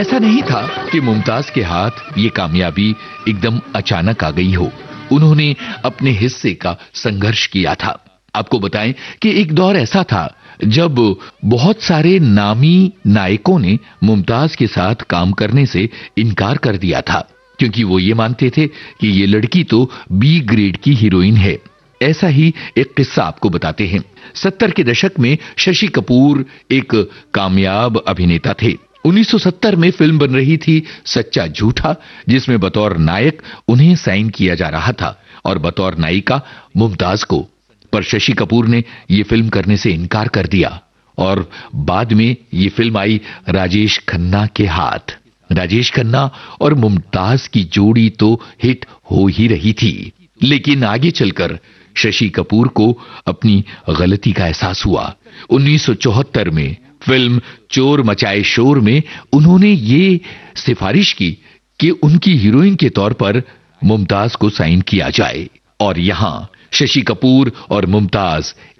ऐसा नहीं था कि मुमताज के हाथ ये कामयाबी एकदम अचानक आ गई हो। उन्होंने अपने हिस्से का संघर्ष किया था। आपको बताएं कि एक दौर ऐसा था जब बहुत सारे नामी नायकों ने मुमताज के साथ काम करने से इनकार कर दिया था, क्योंकि वो ये मानते थे कि ये लड़की तो बी ग्रेड की हीरोइन है। ऐसा ही एक किस्सा आपको बताते हैं। 70 के दशक में शशि कपूर एक कामयाब अभिनेता थे। 1970 में फिल्म बन रही थी सच्चा झूठा, जिसमें बतौर नायक उन्हें साइन किया जा रहा था और बतौर नायिका मुमताज को। पर शशि कपूर ने यह फिल्म करने से इनकार कर दिया और बाद में यह फिल्म आई राजेश खन्ना के हाथ। राजेश खन्ना और मुमताज की जोड़ी तो हिट हो ही रही थी, लेकिन आगे चलकर शशि कपूर को अपनी गलती का एहसास हुआ। 1974 में फिल्म चोर मचाए शोर में उन्होंने ये सिफारिश की कि उनकी हीरोइन के तौर पर मुमताज को साइन किया जाए और यहां शशि कपूर और मुमताज